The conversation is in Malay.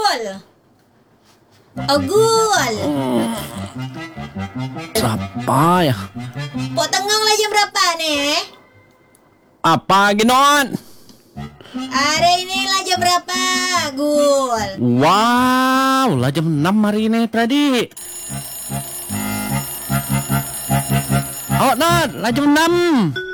Gul. Oh, Gul. Siapa ya? Pok tengok lah jam berapa ni? Apa ginon? Hari ini lah jam berapa, Gul? Wow, lah jam 6 hari ini tadi. Oh, Nat, lah jam 6.